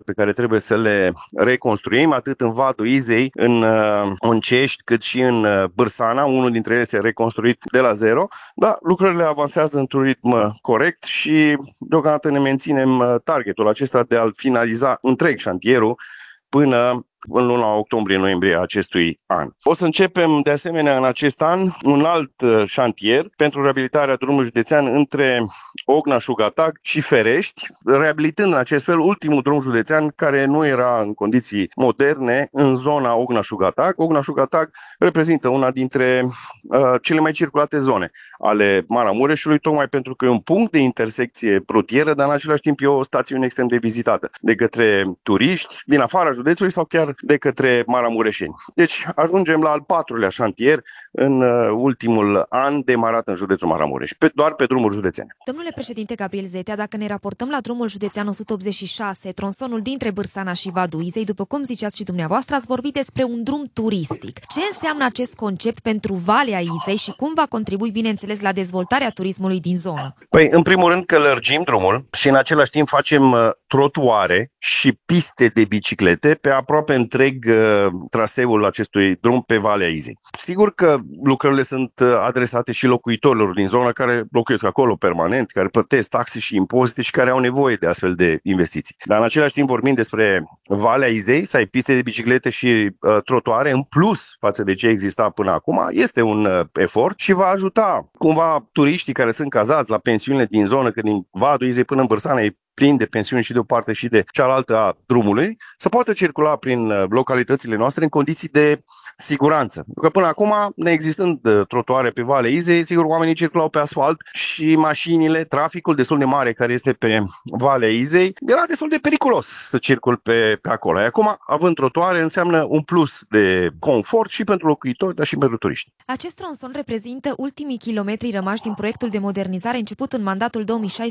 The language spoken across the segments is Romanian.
pe care trebuie să le reconstruim, atât în Vadul Izei, în Oncești, cât și în Bârsana. Unul dintre ele este reconstruit de la zero, dar lucrările avansează într-un ritm corect și deocamdată ne menținem targetul acesta de a-l finaliza întreg șantierul până în luna octombrie-noiembrie acestui an. O să începem de asemenea în acest an un alt șantier pentru reabilitarea drumului județean între Ogna-Șugatag și Ferești, reabilitând în acest fel ultimul drum județean care nu era în condiții moderne în zona Ogna-Șugatag. Ogna-Șugatag reprezintă una dintre cele mai circulate zone ale Maramureșului, tocmai pentru că e un punct de intersecție rutieră, dar în același timp e o stațiune extrem de vizitată de către turiști din afara județului sau chiar de către maramureșeni. Deci ajungem la al 4-lea șantier în ultimul an demarat în județul Maramureș, doar pe drumuri județene. Domnule președinte Gabriel Zetea, dacă ne raportăm la drumul județean 186, tronsonul dintre Bârsana și Vadul Izei, după cum ziceați și dumneavoastră, ați vorbit despre un drum turistic. Ce înseamnă acest concept pentru Valea Izei și cum va contribui, bineînțeles, la dezvoltarea turismului din zonă? Păi, în primul rând că lărgim drumul și în același timp facem trotuare și piste de biciclete pe aproape întreg traseul acestui drum pe Valea Izei. Sigur că lucrările sunt adresate și locuitorilor din zonă care locuiesc acolo permanent, care plătesc taxe și impozite și care au nevoie de astfel de investiții. Dar în același timp vorbim despre Valea Izei, să ai piste de biciclete și trotuare în plus față de ce exista până acum. Este un efort și va ajuta cumva turiștii care sunt cazați la pensiunile din zonă, că din Vadul Izei până în Bârsana e plin de pensiuni și de o parte și de cealaltă a drumului, să poată circula prin localitățile noastre în condiții de siguranță. Pentru că până acum, neexistând trotuare pe Valea Izei, sigur, oamenii circulau pe asfalt și mașinile, traficul destul de mare care este pe Valea Izei, era destul de periculos să circul pe acolo. Acum, având trotuare, înseamnă un plus de confort și pentru locuitori, dar și pentru turiști. Acest tronson reprezintă ultimii kilometri rămași din proiectul de modernizare început în mandatul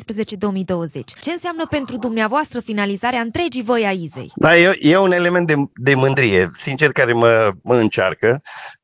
2016-2020. Ce înseamnă pentru dumneavoastră finalizarea întregii văi a Izei? Da, e un element de mândrie, sincer, care mă încearcă.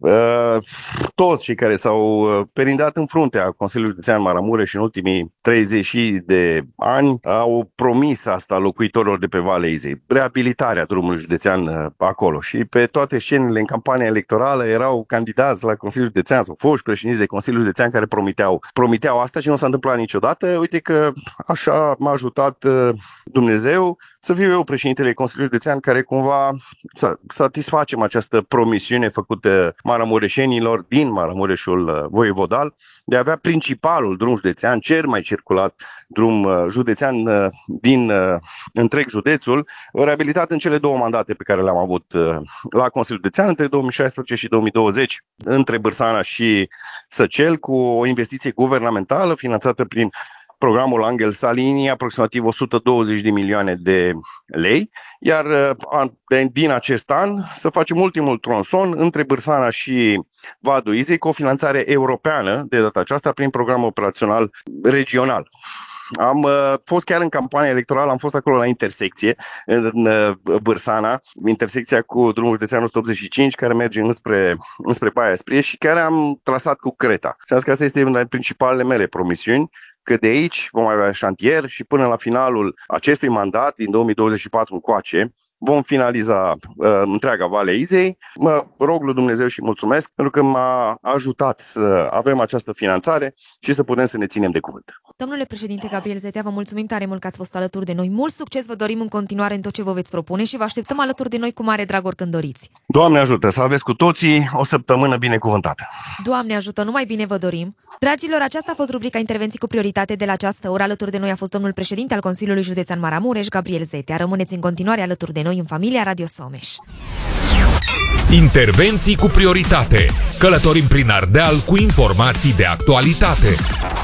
Toți cei care s-au perindat în fruntea Consiliului Județean Maramureș în ultimii 30 de ani au promis asta locuitorilor de pe Valea Izei, reabilitarea drumului județean acolo. Și pe toate scenele în campania electorală erau candidați la Consiliul Județean sau foști președinți de Consiliul Județean care promiteau asta și nu s-a întâmplat niciodată. Uite că așa m-a ajutat Dumnezeu să fiu eu președintele Consiliului Județean care cumva să satisfacem această promisiune făcută maramureșenilor din Maramureșul voievodal de a avea principalul drum județean, cel mai circulat drum județean din întreg județul, reabilitat în cele 2 mandate pe care le-am avut la Consiliul Județean între 2016 și 2020, între Bârsana și Săcel, cu o investiție guvernamentală finanțată prin programul Angel Salini, aproximativ 120 de milioane de lei, iar din acest an să facem ultimul tronson între Bârsana și Vadul Izei cu o finanțare europeană de data aceasta prin programul operațional regional. Am fost chiar în campania electorală, am fost acolo la intersecție, în Bârsana, intersecția cu drumul județean 185, care merge înspre Baia Sprie și care am trasat cu creta. Și am zis că asta este una dintre principalele mele promisiuni, că de aici vom avea șantier și până la finalul acestui mandat, din 2024 încoace, vom finaliza întreaga Valea Izei. Mă rog lui Dumnezeu și mulțumesc pentru că m-a ajutat să avem această finanțare și să putem să ne ținem de cuvânt. Domnule președinte Gabriel Zetea, vă mulțumim tare mult că ați fost alături de noi. Mult succes vă dorim în continuare în tot ce vă veți propune și vă așteptăm alături de noi cu mare drag oricând doriți. Doamne ajută, să aveți cu toții o săptămână binecuvântată. Doamne ajută, numai bine vă dorim. Dragilor, aceasta a fost rubrica Intervenții cu prioritate de la această oră. Alături de noi a fost domnul președinte al Consiliului Județean Maramureș, Gabriel Zetea. Rămâneți în continuare alături de noi în familia Radio Someș. Intervenții cu prioritate. Călătorim prin Ardeal cu informații de actualitate.